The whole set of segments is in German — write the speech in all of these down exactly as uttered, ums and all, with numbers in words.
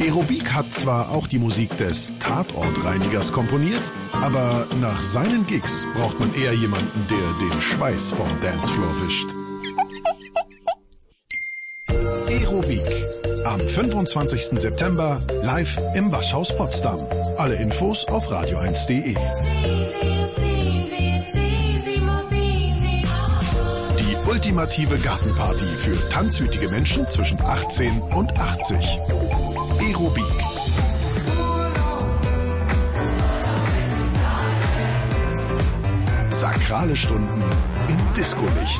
Aerobik hat zwar auch die Musik des Tatortreinigers komponiert, aber nach seinen Gigs braucht man eher jemanden, der den Schweiß vom Dancefloor wischt. Aerobik. Am fünfundzwanzigsten September live im Waschhaus Potsdam. Alle Infos auf radio eins punkt de. Die ultimative Gartenparty für tanzwütige Menschen zwischen achtzehn und achtzig. Aerobik. Sakrale Stunden im Discolicht.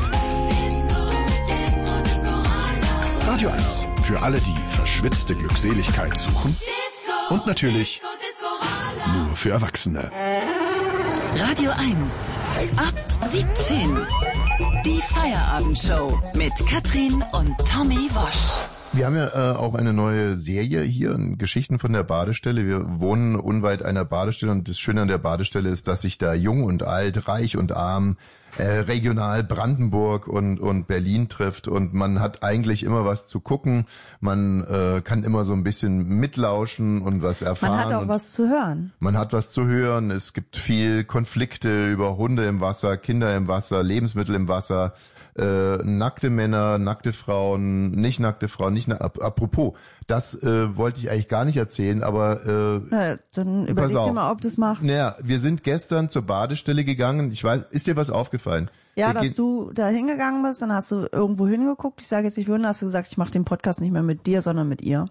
Radio eins für alle, die verschwitzte Glückseligkeit suchen. Und natürlich nur für Erwachsene. Radio eins ab siebzehn. Die Feierabendshow mit Katrin und Tommy Wosch. Wir haben ja äh, auch eine neue Serie hier, Geschichten von der Badestelle. Wir wohnen unweit einer Badestelle und das Schöne an der Badestelle ist, dass sich da jung und alt, reich und arm, äh, regional Brandenburg und und Berlin trifft und man hat eigentlich immer was zu gucken. Man äh, kann immer so ein bisschen mitlauschen und was erfahren. Man hat auch was zu hören. Man hat was zu hören. Es gibt viel Konflikte über Hunde im Wasser, Kinder im Wasser, Lebensmittel im Wasser. Äh, nackte Männer, nackte Frauen, nicht nackte Frauen, nicht na- apropos, das äh, wollte ich eigentlich gar nicht erzählen, aber äh, Na, dann überleg dir mal, ob du das machst. Naja, wir sind gestern zur Badestelle gegangen. Ich weiß, ist dir was aufgefallen? Ja, wir dass gehen, du da hingegangen bist, dann hast du irgendwo hingeguckt. Ich sage jetzt nicht, würden, hast du gesagt, ich mache den Podcast nicht mehr mit dir, sondern mit ihr.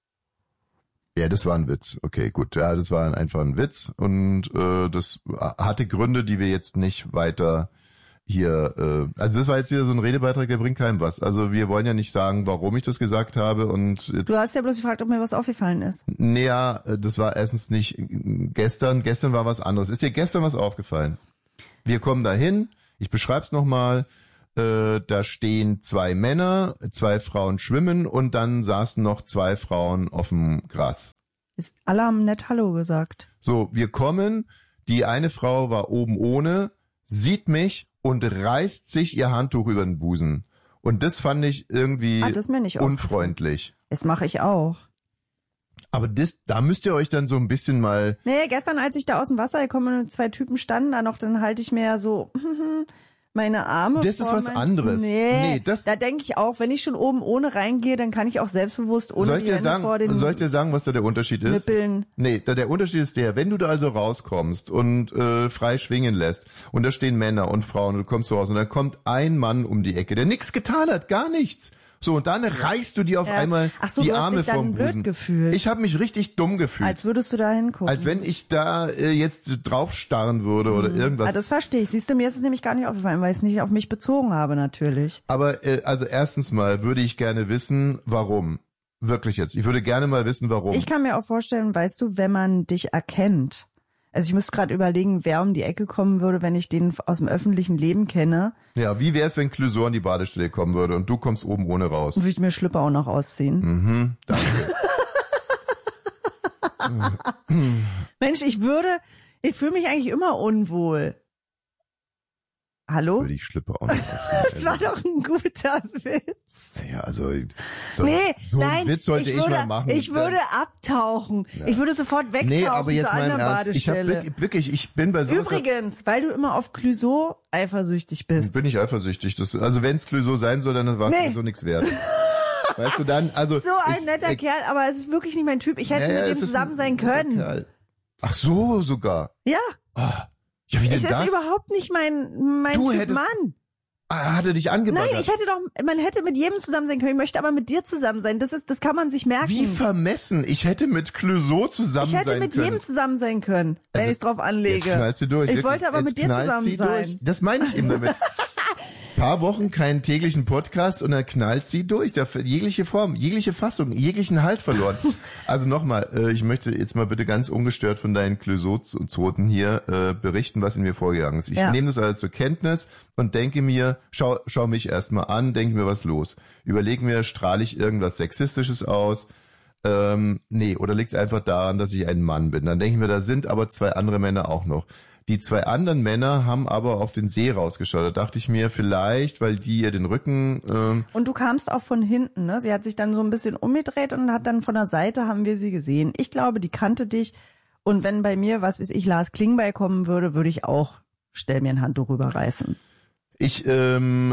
Ja, das war ein Witz. Okay, gut. Ja, das war einfach ein Witz und äh, das hatte Gründe, die wir jetzt nicht weiter hier, äh, also das war jetzt wieder so ein Redebeitrag, der bringt keinem was. Also wir wollen ja nicht sagen, warum ich das gesagt habe und jetzt... Du hast ja bloß gefragt, ob mir was aufgefallen ist. Naja, das war erstens nicht gestern, gestern war was anderes. Ist dir gestern was aufgefallen? Wir kommen da hin, ich beschreib's nochmal, äh, da stehen zwei Männer, zwei Frauen schwimmen und dann saßen noch zwei Frauen auf dem Gras. Jetzt alle haben nett Hallo gesagt. So, wir kommen, die eine Frau war oben ohne, sieht mich und reißt sich ihr Handtuch über den Busen. Und das fand ich irgendwie ah, das ist mir nicht unfreundlich. Das mache ich auch. Aber das, da müsst ihr euch dann so ein bisschen mal... Nee, gestern, als ich da aus dem Wasser gekommen und zwei Typen standen da noch, dann halte ich mir ja so meine Arme Das ist vor was mein... anderes. Nee, nee das da denke ich auch, wenn ich schon oben ohne reingehe, dann kann ich auch selbstbewusst ohne soll ich die dir Hände sagen, vor den soll ich dir sagen, was da der Unterschied ist? Nippeln. Nee, da der Unterschied ist der, wenn du da also rauskommst und äh, frei schwingen lässt und da stehen Männer und Frauen und du kommst so raus und dann kommt ein Mann um die Ecke, der nichts getan hat, gar nichts. So, und dann reißt du dir auf Ja. einmal Ach so, die du hast Arme dich dann vom blöd Busen. gefühlt. Ich habe mich richtig dumm gefühlt. Als würdest du da hingucken. Als wenn ich da äh, jetzt drauf starren würde oder irgendwas. Ah, das verstehe ich. Siehst du, mir ist es nämlich gar nicht aufgefallen, weil ich es nicht auf mich bezogen habe, natürlich. Aber äh, also erstens mal würde ich gerne wissen, warum. Wirklich jetzt. Ich würde gerne mal wissen, warum. Ich kann mir auch vorstellen, weißt du, wenn man dich erkennt. Also ich müsste gerade überlegen, wer um die Ecke kommen würde, wenn ich den aus dem öffentlichen Leben kenne. Ja, wie wäre es, wenn Clouseau an die Badestelle kommen würde und du kommst oben ohne raus? Würde ich mir Schlüpper auch noch ausziehen. Mhm, danke. Mensch, ich würde, ich fühle mich eigentlich immer unwohl. Hallo? Würde ich Schlüpper auch nicht Das war doch ein guter Witz. Ja, also so, Nee, so nein, einen Witz sollte ich, ich, würde, mal machen. ich würde abtauchen. Ja. Ich würde sofort wegtauchen Nee, aber jetzt zur mal im anderen Ernst. Ich habe Badestelle. wirklich, ich bin bei sowas... Übrigens, weil du immer auf Clouseau eifersüchtig bist. Bin ich eifersüchtig. Das, also wenn es Clouseau sein soll, dann war es Nee. sowieso nichts wert. Weißt du dann, also... So ein ich, netter ich, Kerl, aber es ist wirklich nicht mein Typ. Ich hätte naja, mit es dem ist zusammen ein sein guter können. Kerl. Ach so, sogar. Ja, Ah, ja, wie denn es ist das? überhaupt nicht mein, mein Du Typ hättest- Mann. Ah, hat er dich angebaggert? Nein, ich hätte doch, man hätte mit jedem zusammen sein können. Ich möchte aber mit dir zusammen sein. Das ist, das kann man sich merken. Wie vermessen. Ich hätte mit Clouseau zusammen ich hätte sein mit können. jedem zusammen sein können, wenn Also, ich es drauf anlege. Jetzt knallt sie durch. Ich Wirklich. wollte aber Jetzt mit dir knallt zusammen sie sein. Durch. Das meine ich eben damit. Paar Wochen keinen täglichen Podcast und dann knallt sie durch. Da hat jegliche Form, jegliche Fassung, jeglichen Halt verloren. Also nochmal, äh, ich möchte jetzt mal bitte ganz ungestört von deinen Clouseau-Zoten hier äh, berichten, was in mir vorgegangen ist. Ich Ja. nehme das also zur Kenntnis und denke mir, schau, schau mich erstmal an, denke mir, was los. Überlege mir, strahle ich irgendwas Sexistisches aus? Ähm, nee, oder liegt es einfach daran, dass ich ein Mann bin? Dann denke ich mir, da sind aber zwei andere Männer auch noch. Die zwei anderen Männer haben aber auf den See rausgeschaut. Da dachte ich mir, vielleicht, weil die ihr den Rücken... Ähm und du kamst auch von hinten, ne? Sie hat sich dann so ein bisschen umgedreht und hat dann von der Seite, haben wir sie gesehen. Ich glaube, die kannte dich. Und wenn bei mir, was weiß ich, Lars Klingbeil kommen würde, würde ich auch, stell mir ein Handtuch rüberreißen. Ich ähm,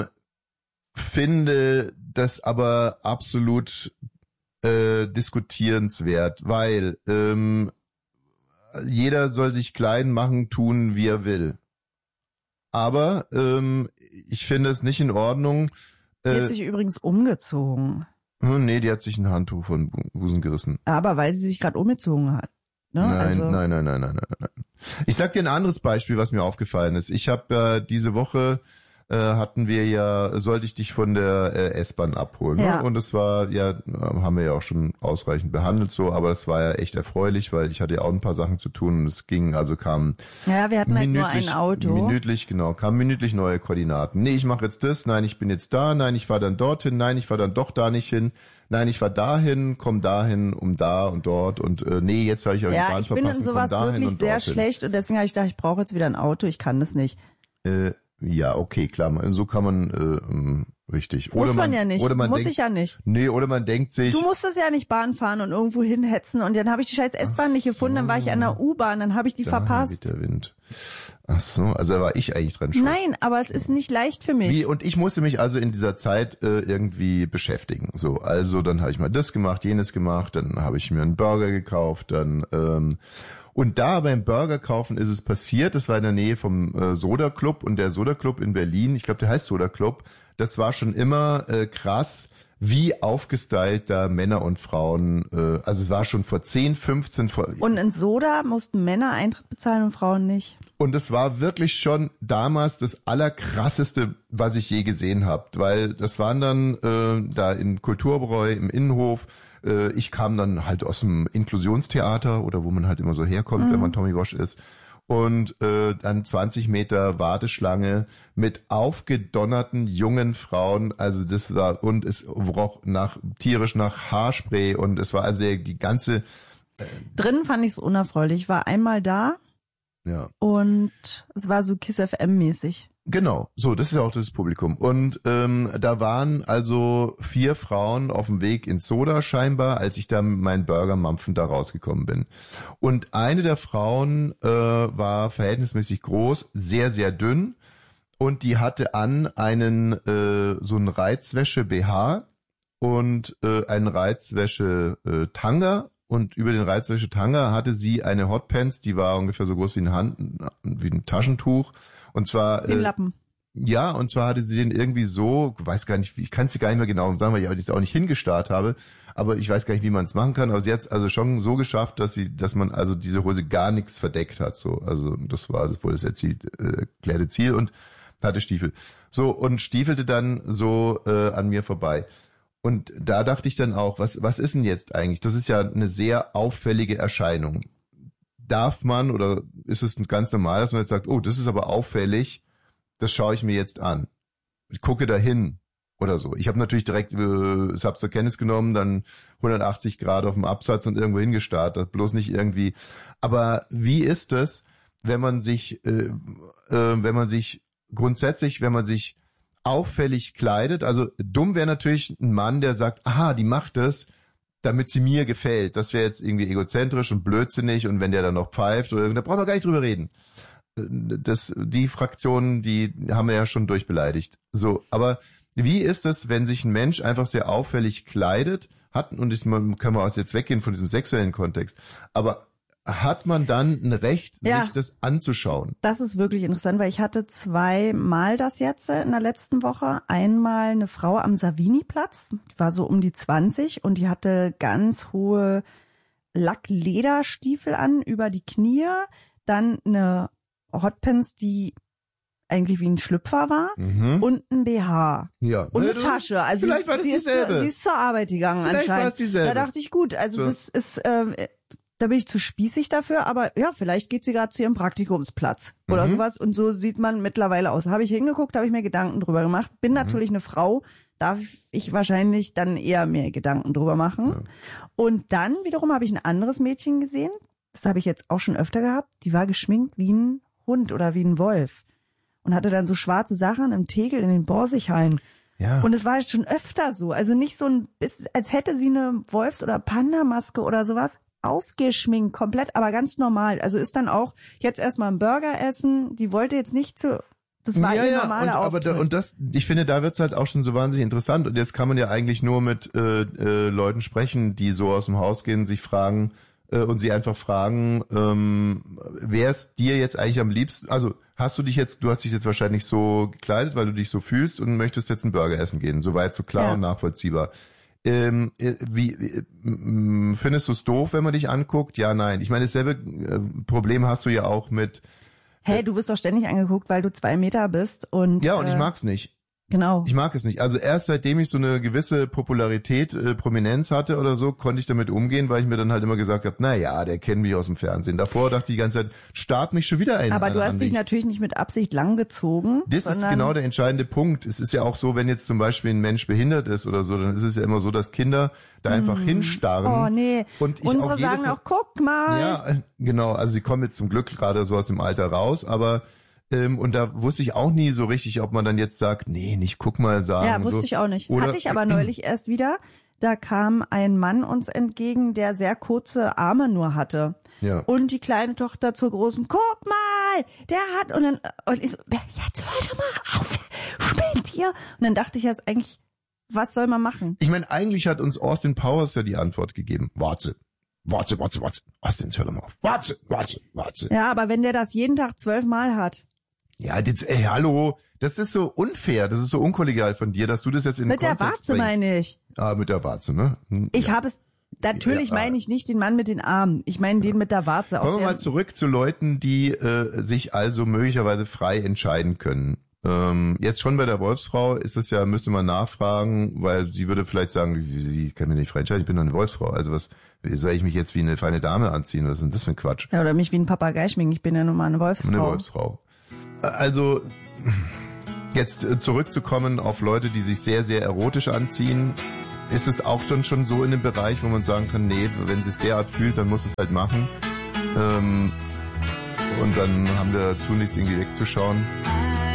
finde das aber absolut äh, diskutierenswert, weil ähm, jeder soll sich klein machen, tun, wie er will. Aber ähm, ich finde es nicht in Ordnung. Die äh, hat sich übrigens umgezogen. Nee, die hat sich ein Handtuch von Busen gerissen. Aber weil sie sich gerade umgezogen hat. Ne? Nein, also nein, nein, nein, nein, nein, nein. Ich sag dir ein anderes Beispiel, was mir aufgefallen ist. Ich habe äh, diese Woche äh, hatten wir ja, sollte ich dich von der äh, S-Bahn abholen. Ja. Ne? Und es war ja, äh, haben wir ja auch schon ausreichend behandelt so, aber es war ja echt erfreulich, weil ich hatte ja auch ein paar Sachen zu tun und es ging, also kam ja, wir hatten halt nur ein Auto. Minütlich, genau, kamen minütlich neue Koordinaten. Nee, ich mache jetzt das, nein, ich bin jetzt da, nein, ich war dann dorthin, nein, ich war dann doch da nicht hin. Nein, ich war dahin, komm dahin, um da und dort und äh, nee, jetzt habe ich euch ja, die Bahn ich bin verpassen, in sowas komm dahin wirklich und sehr dorthin. schlecht und deswegen habe ich gedacht, ich brauche jetzt wieder ein Auto, ich kann das nicht. Äh, ja, okay, klar, so kann man äh, ähm, richtig. Muss oder man, man ja nicht, oder man muss denkt, ich ja nicht. Nee, oder man denkt sich, Du musstest ja nicht Bahn fahren und irgendwo hinhetzen und dann habe ich die scheiß S-Bahn nicht gefunden, dann war ich an der U-Bahn, dann habe ich die dahin verpasst. geht der Wind. Ach so, also da war ich eigentlich dran schuld. Nein, aber es ist nicht leicht für mich. Wie, und ich musste mich also in dieser Zeit äh, irgendwie beschäftigen. So, also dann habe ich mal das gemacht, jenes gemacht, dann habe ich mir einen Burger gekauft, dann ähm, und da beim Burger kaufen ist es passiert, das war in der Nähe vom äh, Soda Club und der Soda Club in Berlin, ich glaube der heißt Soda Club, das war schon immer äh, krass, wie aufgestylt da Männer und Frauen, äh, also es war schon vor zehn, fünfzehn... Vor, und in Soda mussten Männer Eintritt bezahlen und Frauen nicht. Und es war wirklich schon damals das Allerkrasseste, was ich je gesehen habe, weil das waren dann äh, da im Kulturbräu, im Innenhof. Äh, ich kam dann halt aus dem Inklusionstheater oder wo man halt immer so herkommt, mhm. wenn man Tommy Walsh ist. Und äh, dann zwanzig Meter Warteschlange mit aufgedonnerten jungen Frauen. Also das war, und es roch nach tierisch nach Haarspray und es war also der, die ganze... Äh, Drinnen fand ich es unerfreulich. Ich war einmal da. Ja. Und es war so Kiss F M-mäßig. Genau, so, das ist auch das Publikum. Und ähm, da waren also vier Frauen auf dem Weg ins Soda scheinbar, als ich da mit meinen Burgermampfen da rausgekommen bin. Und eine der Frauen äh, war verhältnismäßig groß, sehr, sehr dünn. Und die hatte an einen äh, so einen Reizwäsche-B H und äh, einen Reizwäsche-Tanga. Und über den Reizwäsche-Tanga hatte sie eine Hotpants, die war ungefähr so groß wie eine Hand, wie ein Taschentuch. Und zwar den Lappen. Äh, ja, und zwar hatte sie den irgendwie so, weiß gar nicht, ich kann es dir gar nicht mehr genau sagen, weil ich das auch nicht hingestarrt habe. Aber ich weiß gar nicht, wie man es machen kann. Aber sie hat es also schon so geschafft, dass sie, dass man also diese Hose gar nichts verdeckt hat. So, also das war das wohl das erzielt, äh, erklärte Ziel und hatte Stiefel. So und stiefelte dann so äh, an mir vorbei. Und da dachte ich dann auch, was, was ist denn jetzt eigentlich? Das ist ja eine sehr auffällige Erscheinung. Darf man oder ist es ganz normal, dass man jetzt sagt, oh, das ist aber auffällig, das schaue ich mir jetzt an. Ich gucke dahin oder so. Ich habe natürlich direkt, äh, ich habe zur Kenntnis genommen, dann hundertachtzig Grad auf dem Absatz und irgendwo hingestarrt, bloß nicht irgendwie. Aber wie ist es, wenn man sich, äh, äh, wenn man sich grundsätzlich, wenn man sich auffällig kleidet. Also dumm wäre natürlich ein Mann, der sagt, aha, die macht das, damit sie mir gefällt. Das wäre jetzt irgendwie egozentrisch und blödsinnig und wenn der dann noch pfeift, oder da brauchen wir gar nicht drüber reden. Das, die Fraktionen, die haben wir ja schon durchbeleidigt. So, aber wie ist es, wenn sich ein Mensch einfach sehr auffällig kleidet, hat, und ich, man kann man auch jetzt weggehen von diesem sexuellen Kontext, aber hat man dann ein Recht, ja, sich das anzuschauen? Das ist wirklich interessant, weil ich hatte zweimal das jetzt in der letzten Woche. Einmal eine Frau am Savini-Platz, die war so um die zwanzig und die hatte ganz hohe Lacklederstiefel an über die Knie, dann eine Hotpants, die eigentlich wie ein Schlüpfer war, Mhm. und ein B H. Ja. Und eine Tasche. Also Vielleicht sie, war das sie, ist, dieselbe. sie ist zur Arbeit gegangen Vielleicht anscheinend. war es dieselbe. Da dachte ich, gut, also So. das ist, äh, da bin ich zu spießig dafür, aber ja, vielleicht geht sie gerade zu ihrem Praktikumsplatz oder Mhm. sowas und so sieht man mittlerweile aus. Habe ich hingeguckt, habe ich mir Gedanken drüber gemacht. Bin Mhm. natürlich eine Frau, darf ich wahrscheinlich dann eher mehr Gedanken drüber machen. Ja. Und dann wiederum habe ich ein anderes Mädchen gesehen, das habe ich jetzt auch schon öfter gehabt, die war geschminkt wie ein Hund oder wie ein Wolf. Und hatte dann so schwarze Sachen im Tegel in den Borsighallen. Ja. Und es war schon öfter so. Also nicht so ein, als hätte sie eine Wolfs- oder Panda-Maske oder sowas aufgeschminkt, komplett, aber ganz normal. Also ist dann auch jetzt erstmal ein Burger essen. Die wollte jetzt nicht zu, das war ja, ihr ja, normaler und, aber da, Auftritt. und das, ich finde, da wird's halt auch schon so wahnsinnig interessant. Und jetzt kann man ja eigentlich nur mit äh, äh, Leuten sprechen, die so aus dem Haus gehen, sich fragen äh, und sie einfach fragen, ähm, wer ist dir jetzt eigentlich am liebsten? Also hast du dich jetzt, du hast dich jetzt wahrscheinlich so gekleidet, weil du dich so fühlst und möchtest jetzt einen Burger essen gehen. Soweit so klar Ja. und nachvollziehbar. Ähm, wie, wie findest du es doof, wenn man dich anguckt? Ja, nein. Ich meine, dasselbe äh, Problem hast du ja auch mit. Hey, du wirst doch ständig angeguckt, weil du zwei Meter bist und Ja, und äh, ich mag's nicht. Genau. Ich mag es nicht. Also erst seitdem ich so eine gewisse Popularität, äh, Prominenz hatte oder so, konnte ich damit umgehen, weil ich mir dann halt immer gesagt habe, na ja, der kennt mich aus dem Fernsehen. Davor dachte ich die ganze Zeit, start mich schon wieder ein. Aber du an hast dich dich. natürlich nicht mit Absicht langgezogen. Das ist sondern genau der entscheidende Punkt. Es ist ja auch so, wenn jetzt zum Beispiel ein Mensch behindert ist oder so, dann ist es ja immer so, dass Kinder da einfach hinstarren. Oh nee, Und ich unsere auch jedes sagen Mal- auch, guck mal. Ja, äh, genau. Also sie kommen jetzt zum Glück gerade so aus dem Alter raus, aber ähm, und da wusste ich auch nie so richtig, ob man dann jetzt sagt, nee, nicht guck mal sagen. Ja, wusste so. ich auch nicht. Oder, Hatte ich aber neulich erst wieder. Da kam ein Mann uns entgegen, der sehr kurze Arme nur hatte. Ja. Und die kleine Tochter zur großen, guck mal, der hat, und dann, und ich so, jetzt hör doch mal auf, spinnt ihr. Und dann dachte ich jetzt eigentlich, was soll man machen? Ich meine, eigentlich hat uns Austin Powers ja die Antwort gegeben. Warte, warte, warte, warte. Austin, hör doch mal auf. Warte, warte, warte. Ja, aber wenn der das jeden Tag zwölfmal hat. Ja, das, ey, hallo. Das ist so unfair, das ist so unkollegial von dir, dass du das jetzt in den Mit der Kontext Warze bringst. meine ich. Ah, mit der Warze, ne? Hm, Ich ja. habe es, natürlich Ja, meine ich nicht den Mann mit den Armen. Ich meine den mit der Warze. Kommen Auch wir der, mal zurück zu Leuten, die äh, sich also möglicherweise frei entscheiden können. Ähm, jetzt schon bei der Wolfsfrau ist es ja, müsste man nachfragen, weil sie würde vielleicht sagen, wie, wie kann mir nicht frei entscheiden, ich bin doch eine Wolfsfrau. Also was, wie soll ich mich jetzt wie eine feine Dame anziehen? Was ist denn das für ein Quatsch? Ja, oder mich wie ein Papagei schminken. Ich bin ja nun mal eine Wolfsfrau. Eine Wolfsfrau. Also jetzt äh, zurückzukommen auf Leute, die sich sehr, sehr erotisch anziehen, ist es auch dann schon so in dem Bereich, wo man sagen kann, nee, wenn sie es derart fühlt, dann muss es halt machen. Ähm, und dann haben wir tunlichst irgendwie wegzuschauen.